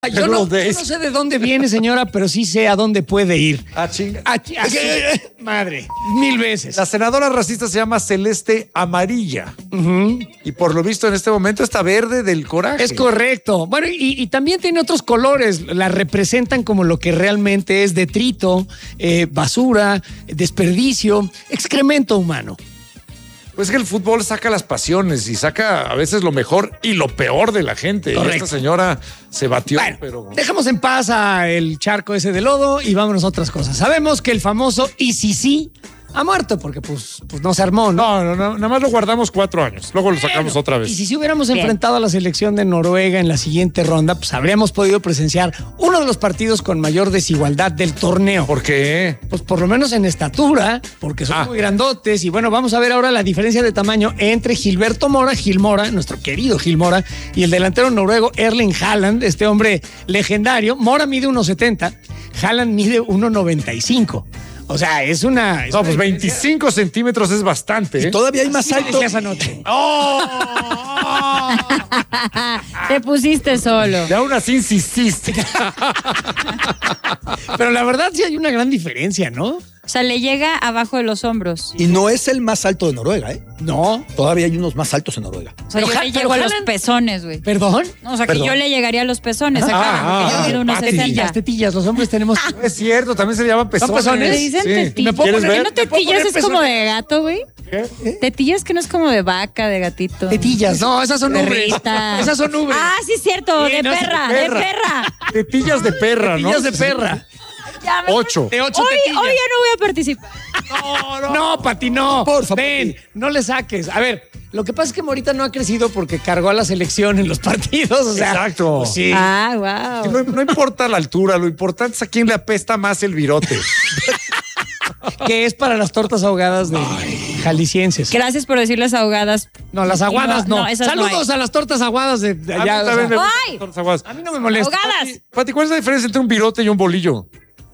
Yo no sé de dónde viene, señora, pero sí sé a dónde puede ir. Chinga. Madre, 1000 veces. La senadora racista se llama Celeste Amarilla. Y por lo visto en este momento está verde del coraje. Es correcto. Bueno, y también tiene otros colores. La representan como lo que realmente es detrito, basura, desperdicio, excremento humano. Pues que el fútbol saca las pasiones y saca a veces lo mejor y lo peor de la gente. Correcto. Y esta señora se batió, Bueno, pero... dejemos en paz el charco ese de lodo y vámonos a otras cosas. Sabemos que el famoso ICC ha muerto porque pues no se armó, ¿no? No, nada más lo guardamos 4 años. Luego lo sacamos otra vez. Y si hubiéramos enfrentado a la selección de Noruega en la siguiente ronda, pues habríamos podido presenciar uno de los partidos con mayor desigualdad del torneo. ¿Por qué? Pues por lo menos en estatura, porque son muy grandotes. Y bueno, vamos a ver ahora la diferencia de tamaño entre Gilberto Mora, Gil Mora, nuestro querido Gil Mora, y el delantero noruego Erling Haaland, este hombre legendario. Mora mide 1.70, Haaland mide 1.95. O sea, es una... No, pues 25 centímetros es bastante. Y todavía hay más alto. Te pusiste solo. Y aún así insististe. Pero la verdad sí hay una gran diferencia, ¿no? O sea, le llega abajo de los hombros. Y no es el más alto de Noruega, ¿eh? No. Todavía hay unos más altos en Noruega. O sea, yo le llego a los pezones, güey. ¿Perdón? No, o sea, que yo le llegaría a los pezones acá, porque yo mido unos 60. Tetillas, los hombres tenemos... Es cierto, también se le llaman pezones. ¿Son pezones? Le dicen tetillas. ¿Quieres ver? ¿Que no tetillas es como de gato, güey? ¿Qué? Tetillas que no es como de vaca, de gatito. Tetillas, no, esas son ubres. Perrita. Esas son ubres. Ah, sí, cierto, Sí, de no, perra, de de perra. perra. Tetillas de perra, ¿no? Tetillas de perra. Ya me- 8. De 8 Hoy tetillas. ya no voy a participar. No, Pati, no. Por favor. Ven, no le saques. A ver, lo que pasa es que Morita no ha crecido porque cargó a la selección en los partidos. O sea, Exacto. pues sí. Ah, wow. No importa la altura, lo importante es a quién le apesta más el virote. Que es para las tortas ahogadas de jaliscienses. Gracias por decir las ahogadas. No, las aguadas no. esas Saludos no a las tortas aguadas de A mí allá. también me gustan ¡Ay! las tortas aguadas. A mí no me molesta. Ahogadas. Pati, ¿cuál es la diferencia entre un virote y un bolillo?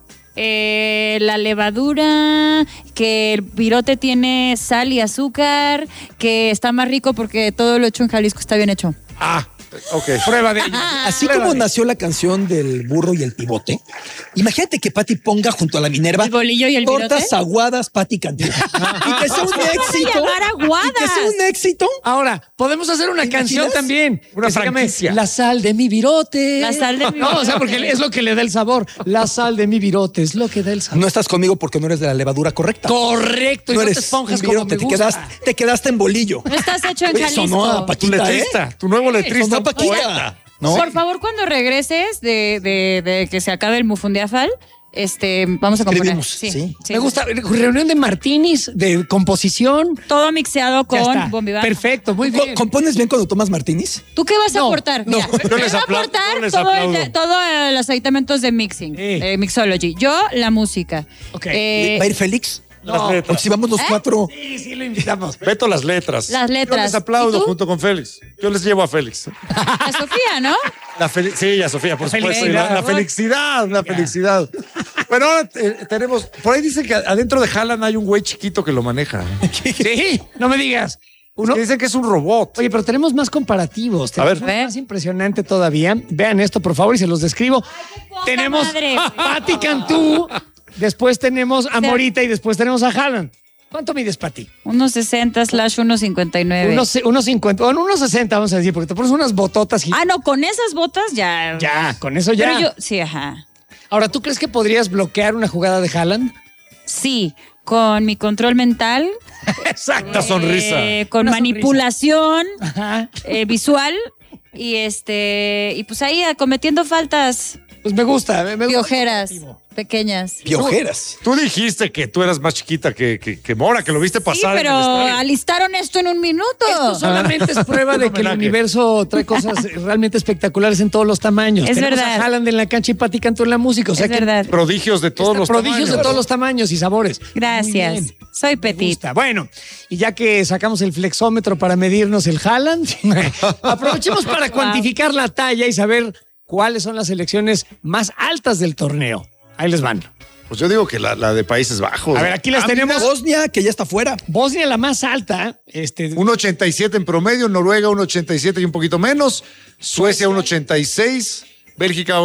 La levadura, que el virote tiene sal y azúcar, que está más rico porque todo lo hecho en Jalisco está bien hecho. Ok. Prueba de ello. Así como nació la canción del burro y el pivote, imagínate que Pati ponga junto a la Minerva ¿El bolillo y el tortas virote? aguadas Pati Cantú. Y que sea un éxito. llamar aguadas? Y que sea un éxito. Ahora, podemos hacer una ¿Te canción imaginas? también. Una que se llame franquicia. La sal de mi virote. La sal de mi No, o sea, virote. porque es lo que le da el sabor. La sal de mi virote es lo que da el sabor. No estás conmigo porque no eres de la levadura correcta. Correcto. Y No no te eres esponjas un como virote, me gusta. te quedaste en bolillo. No estás hecho en Oye, Jalisco. sonó a Tu Paquita, letrista, tu nuevo letrista. Sonó a Paquita. ¿No? Por favor, cuando regreses de que se acabe el Mufundiafal, vamos a componer. Escribimos, sí. Me gusta. Reunión de martinis, de composición. Todo mixeado Ya está. con bombivaca. Perfecto, muy bien. ¿Compones bien cuando tomas martinis? ¿Tú qué vas a No, aportar? no. Mira, Yo les voy a aplaudo, aportar yo les todo, aplaudo. todos los aditamentos de mixing, Sí. mixology. Yo, la música. Ok. ¿Va a ir Félix? Las Porque letras. si vamos los cuatro. Sí, lo invitamos. Beto las letras. Las letras. Yo les aplaudo ¿Y tú? junto con Félix. Yo les llevo a Félix. A Sofía, ¿no? Sí, a Sofía, por supuesto. felicidad. La felicidad, la felicidad. Bueno, ahora tenemos... Por ahí dicen que adentro de Haaland hay un güey chiquito que lo maneja. Sí, no me digas. Uno, Que dicen que es un robot. Oye, pero tenemos más comparativos. A ver. Tenemos más impresionante todavía. Vean esto, por favor, y se los describo. Tenemos madre. a Pati Cantú, después tenemos a Morita y después tenemos a Haaland. ¿Cuánto mides, Pati? 1.60/1.59. Unos 50, o 1.60, vamos a decir, porque te pones unas bototas. Ah, no, con esas botas ya. Ya, con eso ya. Pero yo, sí, ajá. Ahora, ¿tú crees que podrías bloquear una jugada de Haaland? Sí, con mi control mental. Exacto. Una sonrisa. Con Una manipulación Ajá. visual y pues ahí cometiendo faltas Pues me gusta. Me gusta. piojeras pequeñas. Piojeras. Tú dijiste que tú eras más chiquita que Mora, que lo viste Sí, pasar. en pero el estadio. alistaron esto en un minuto. Esto solamente es prueba de que el homenaje. universo trae cosas realmente espectaculares en todos los tamaños. Es Tenemos verdad. a Haaland en la cancha y Pati Cantú en la música. O sea Es que verdad. Prodigios de todos los prodigios tamaños. de todos los tamaños y sabores. Gracias. Muy bien. Soy Me petit. gusta. Bueno, y ya que sacamos el flexómetro para medirnos el Haaland, aprovechemos para cuantificar la talla y saber cuáles son las selecciones más altas del torneo. Ahí les van. Pues yo digo que la de Países Bajos. A ver, aquí las tenemos. Bosnia, que ya está fuera. Bosnia, la más alta. 1.87 en promedio, Noruega 1.87 y un poquito menos, Suecia 1.86, Bélgica